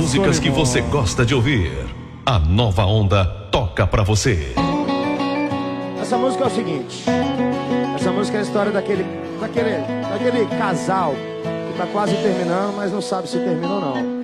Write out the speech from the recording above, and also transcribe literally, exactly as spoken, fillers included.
músicas que você gosta de ouvir. A Nova Onda toca pra você. Essa música é o seguinte. Essa música é a história daquele, daquele, daquele casal que tá quase terminando, mas não sabe se terminou ou não.